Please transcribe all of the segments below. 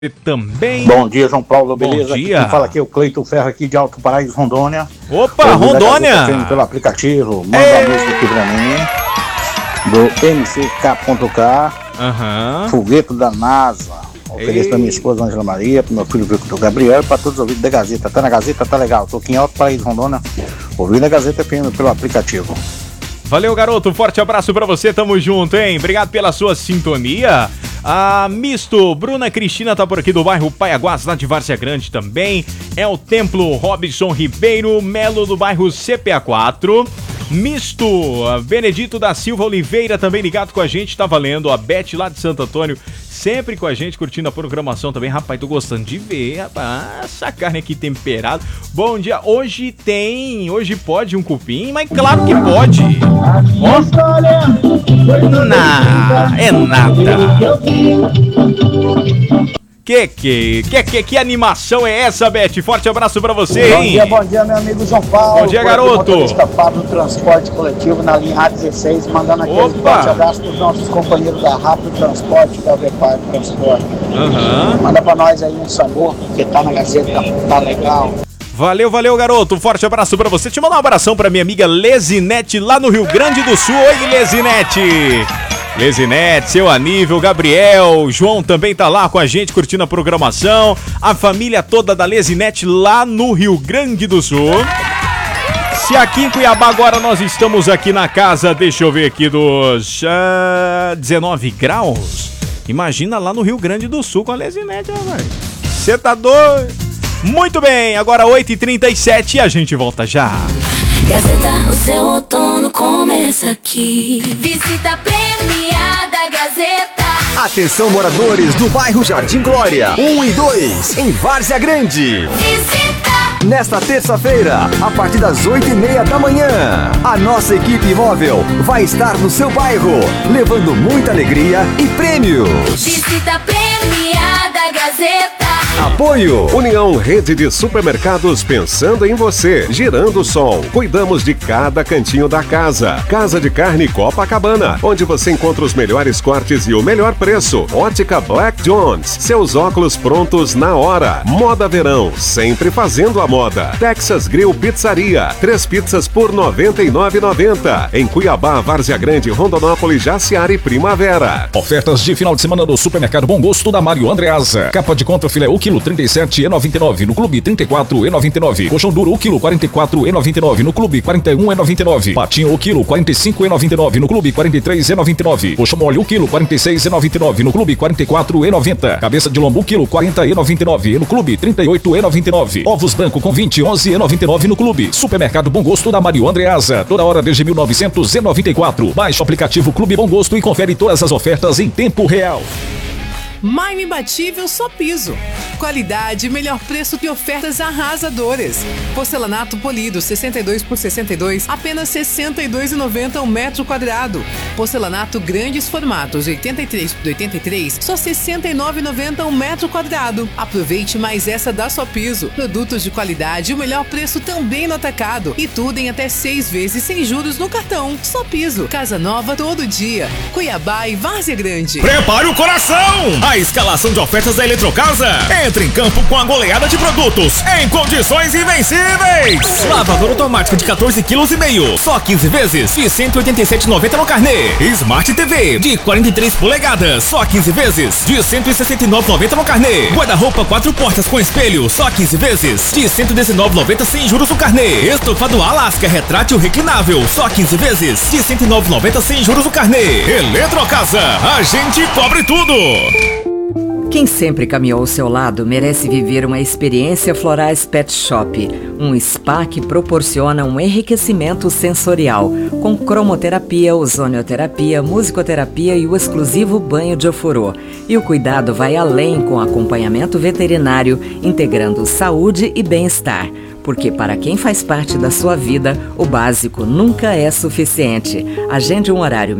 Também. Bom dia, João Paulo, beleza? Bom dia. Quem fala aqui é o Cleiton Ferro aqui de Alto Paraíso, Rondônia. Opa, Rondônia! Pelo aplicativo, manda a música aqui pra mim, do MCK.K, Foguete da NASA. Ofereço pra minha esposa Angela Maria, pro meu filho Victor Gabriel e pra todos os ouvintes da Gazeta. Tá na Gazeta, tá legal. Tô aqui em Alto Paraíso, Rondônia, ouvindo a Gazeta pelo aplicativo. Valeu, garoto, forte abraço pra você, tamo junto, hein? Obrigado pela sua sintonia. Misto, Bruna Cristina tá por aqui do bairro Paiaguás, lá de Várzea Grande também. É o Templo Robson Ribeiro Melo do bairro CPA4. Misto, Benedito da Silva Oliveira também ligado com a gente, tá valendo. A Beth lá de Santo Antônio, sempre com a gente, curtindo a programação também. Rapaz, tô gostando de ver, rapaz, essa carne aqui temperada. Bom dia, hoje pode um cupim, mas claro que pode. Ó, é nada. Que animação é essa, Beth? Forte abraço pra você, hein? Bom dia, meu amigo João Paulo. Bom dia, garoto. Do transporte coletivo na linha A16, mandando aquele forte abraço pros nossos companheiros da Rápido Transporte, da Vepar Transporte. Manda pra nós aí um sabor, que tá na Gazeta, tá legal. Valeu, garoto. Forte abraço pra você. Te mandar um abração pra minha amiga Lesinete, lá no Rio Grande do Sul. Oi, Lesinete, seu Anível, Gabriel, João também tá lá com a gente curtindo a programação. A família toda da Lesinete lá no Rio Grande do Sul. Se aqui em Cuiabá agora nós estamos aqui na casa, deixa eu ver aqui, dos 19 graus. Imagina lá no Rio Grande do Sul com a Lesinete, rapaz. Você tá doido? Muito bem, agora 8h37 e a gente volta já. Gazeta, o seu outono começa aqui. Visita premiada Gazeta. Atenção, moradores do bairro Jardim Glória 1 e 2, em Várzea Grande. Visita. Nesta terça-feira, a partir das 8h30 da manhã, a nossa equipe móvel vai estar no seu bairro, levando muita alegria e prêmios. Visita premiada Gazeta. Apoio União Rede de Supermercados, pensando em você. Girando o Sol, cuidamos de cada cantinho da casa. Casa de Carne Copacabana, onde você encontra os melhores cortes e o melhor preço. Ótica Black Jones, seus óculos prontos na hora. Moda Verão, sempre fazendo a moda. Texas Grill Pizzaria, 3 pizzas por R$ 99,90. Em Cuiabá, Várzea Grande, Rondonópolis, Jaciara e Primavera. Ofertas de final de semana do Supermercado Bom Gosto da Mário Andreasa. Capa de contra filé o quilo R$ 37,99, no clube R$ 34,99. Colchão duro o quilo R$ 44,99, no clube R$ 41,99. Patinho o quilo R$ 45,99, no clube R$ 43,99. Colchão mole o quilo R$ 46,99, no clube R$ 44,90. Cabeça de lombo o quilo R$ 40,99, no clube R$ 38,99. Ovos branco com 20, R$ 11,99 no clube. Supermercado Bom Gosto da Mário Andreasa, toda hora desde 1994. Baixe o aplicativo Clube Bom Gosto e confere todas as ofertas em tempo real. Mais imbatível só piso. Qualidade, melhor preço e ofertas arrasadoras. Porcelanato polido 62 por 62, apenas R$ 62,90 um metro quadrado. Porcelanato grandes formatos 83 por 83, só R$ 69,90 um metro quadrado. Aproveite mais essa da Só Piso. Produtos de qualidade e o melhor preço também no atacado. E tudo em até 6 vezes sem juros no cartão. Só Piso. Casa nova todo dia. Cuiabá e Várzea Grande. Prepare o coração! A escalação de ofertas da Eletrocasa. Entre em campo com a goleada de produtos em condições invencíveis. Lavador automático de 14,5 kg, só 15 vezes de R$ 187,90 no carnê. Smart TV de 43 polegadas, só 15 vezes de R$ 169,90 no carnê. Guarda-roupa 4 portas com espelho, só 15 vezes de R$ 119,90 sem juros no carnê. Estofado Alaska retrátil reclinável, só 15 vezes de R$ 109,90 sem juros no carnê. Eletrocasa, a gente cobre tudo. Quem sempre caminhou ao seu lado merece viver uma experiência Florais Pet Shop, um spa que proporciona um enriquecimento sensorial, com cromoterapia, ozonioterapia, musicoterapia e o exclusivo banho de ofurô. E o cuidado vai além com acompanhamento veterinário, integrando saúde e bem-estar. Porque para quem faz parte da sua vida, o básico nunca é suficiente. Agende um horário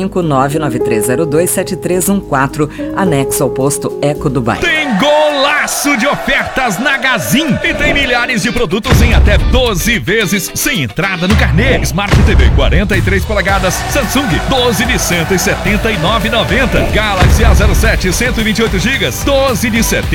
65993027314, anexo ao posto Eco do Bairro. Tem golaço de ofertas na Gazin e tem milhares de produtos em até 12 vezes sem entrada no carnê. Smart TV 43 polegadas, Samsung 12 de R$ 179,90. Galaxy A07 128 GB, 12 de R$